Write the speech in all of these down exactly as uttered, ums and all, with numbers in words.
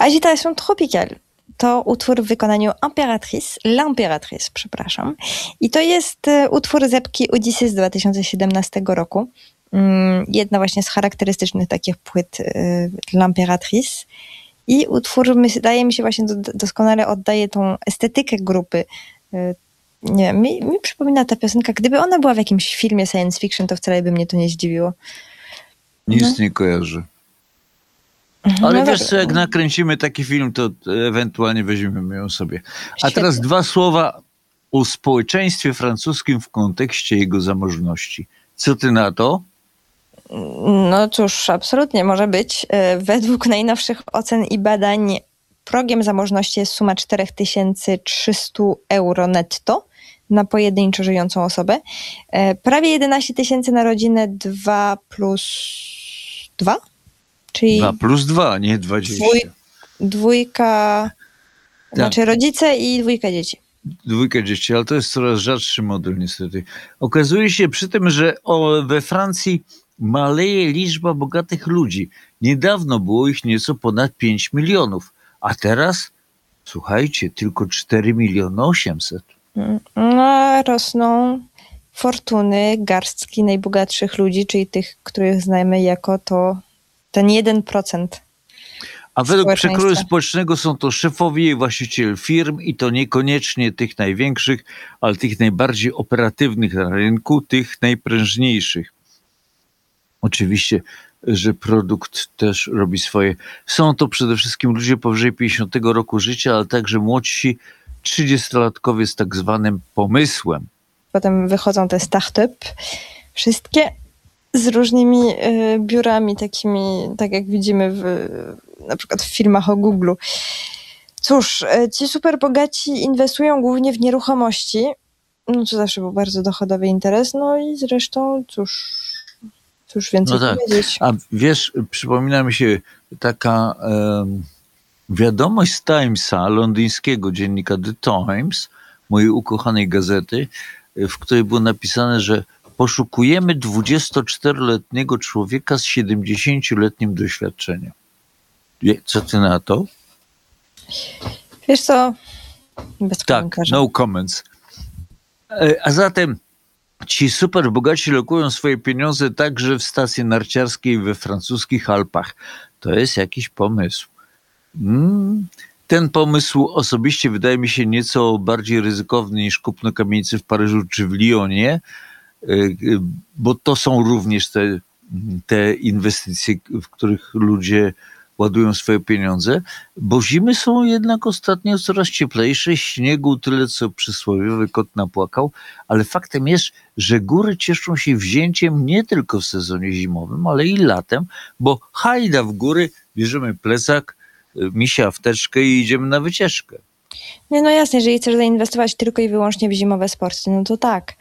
Agitation Tropicale to utwór w wykonaniu Impératrice, L'Impératrice, przepraszam. I to jest utwór z epki Odyssey z dwa tysiące siedemnastego roku. Jedna właśnie z charakterystycznych takich płyt L'Impératrice. I utwór, wydaje mi się, właśnie doskonale oddaje tą estetykę grupy. Nie wiem, mi, mi przypomina ta piosenka, gdyby ona była w jakimś filmie science fiction, to wcale by mnie to nie zdziwiło. Nic no. nie kojarzy. Ale no wiesz dobra. co, jak nakręcimy taki film, to ewentualnie weźmiemy ją sobie. A Świetnie. Teraz dwa słowa o społeczeństwie francuskim w kontekście jego zamożności. Co ty na to? No cóż, absolutnie może być. Według najnowszych ocen i badań progiem zamożności jest suma cztery tysiące trzysta euro netto na pojedynczo żyjącą osobę. Prawie jedenaście tysięcy na rodzinę dwa plus dwa? Czyli dwa plus dwa, nie dwadzieścia. Dwój, dwójka, tak. Znaczy rodzice i dwójka dzieci. Dwójka dzieci, ale to jest coraz rzadszy model niestety. Okazuje się przy tym, że o, we Francji maleje liczba bogatych ludzi. Niedawno było ich nieco ponad pięć milionów, a teraz, słuchajcie, tylko cztery miliony osiemset. No, rosną fortuny garstki najbogatszych ludzi, czyli tych, których znamy jako to ten jeden procent. A według przekroju społecznego są to szefowie i właściciele firm i to niekoniecznie tych największych, ale tych najbardziej operatywnych na rynku, tych najprężniejszych. Oczywiście, że produkt też robi swoje. Są to przede wszystkim ludzie powyżej pięćdziesiątego roku życia, ale także młodsi trzydziestolatkowie z tak zwanym pomysłem. Potem wychodzą te start-up, wszystkie z różnymi y, biurami takimi, tak jak widzimy w, na przykład w filmach o Google'u. Cóż, ci super bogaci inwestują głównie w nieruchomości. No to zawsze był bardzo dochodowy interes. No i zresztą, cóż, cóż więcej no tak. powiedzieć. A wiesz, przypomina mi się taka um, wiadomość z Timesa, londyńskiego dziennika The Times, mojej ukochanej gazety, w której było napisane, że poszukujemy dwudziestoczteroletniego człowieka z siedemdziesięcioletnim doświadczeniem. Co ty na to? Wiesz co? Bez tak, komentarza. no comments. A zatem ci super bogaci lokują swoje pieniądze także w stacji narciarskiej we francuskich Alpach. To jest jakiś pomysł. Mm. Ten pomysł osobiście wydaje mi się nieco bardziej ryzykowny niż kupno kamienicy w Paryżu czy w Lyonie, bo to są również te, te inwestycje, w których ludzie ładują swoje pieniądze, bo zimy są jednak ostatnio coraz cieplejsze, śniegu tyle, co przysłowiowy kot napłakał, ale faktem jest, że góry cieszą się wzięciem nie tylko w sezonie zimowym, ale i latem, bo hajda w góry, bierzemy plecak, misia wteczkę i idziemy na wycieczkę. Nie, no jasne, jeżeli chcesz zainwestować tylko i wyłącznie w zimowe sporty, no to tak.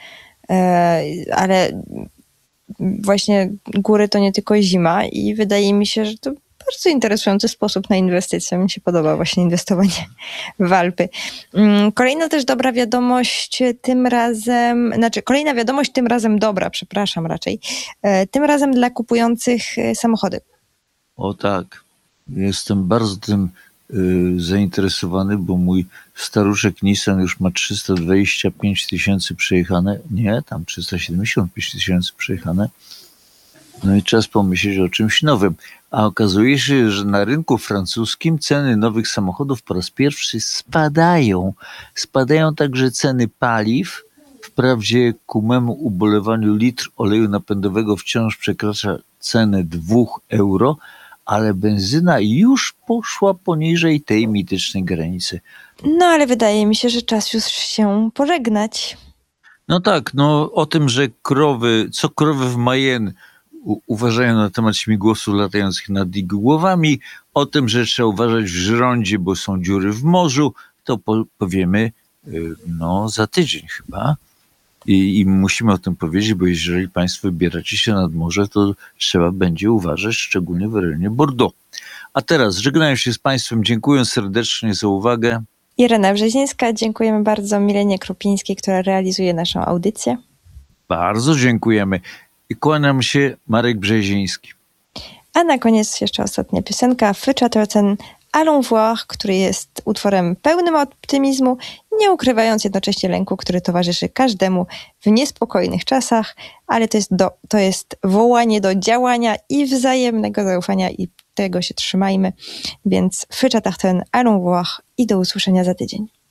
Ale właśnie góry to nie tylko zima i wydaje mi się, że to bardzo interesujący sposób na inwestycje. Mi się podoba właśnie inwestowanie w Alpy. Kolejna też dobra wiadomość, tym razem, znaczy kolejna wiadomość, tym razem dobra, przepraszam raczej, tym razem dla kupujących samochody. O tak, jestem bardzo tym y, zainteresowany, bo mój staruszek Nissan już ma trzysta dwadzieścia pięć tysięcy przejechane, nie, tam trzysta siedemdziesiąt pięć tysięcy przejechane. No i czas pomyśleć o czymś nowym. A okazuje się, że na rynku francuskim ceny nowych samochodów po raz pierwszy spadają. Spadają także ceny paliw. Wprawdzie ku memu ubolewaniu litr oleju napędowego wciąż przekracza cenę dwóch euro, ale benzyna już poszła poniżej tej mitycznej granicy. No ale wydaje mi się, że czas już się pożegnać. No tak, no o tym, że krowy, co krowy w Mayenne u- uważają na temat śmigłowców latających nad ich głowami, o tym, że trzeba uważać w Żyrądzie, bo są dziury w morzu, to po- powiemy y, no za tydzień chyba. I, I musimy o tym powiedzieć, bo jeżeli państwo wybieracie się nad morze, to trzeba będzie uważać, szczególnie w rejonie Bordeaux. A teraz żegnam się z państwem, dziękuję serdecznie za uwagę. Irena Brzezińska, dziękujemy bardzo Milenie Krupińskiej, która realizuje naszą audycję. Bardzo dziękujemy. I kłaniam się, Marek Brzeziński. A na koniec jeszcze ostatnia piosenka, Fyczatrocen Allons voir, który jest utworem pełnym optymizmu, nie ukrywając jednocześnie lęku, który towarzyszy każdemu w niespokojnych czasach, ale to jest, do, to jest wołanie do działania i wzajemnego zaufania i tego się trzymajmy. Więc Fyczatach ten Allons voir i do usłyszenia za tydzień.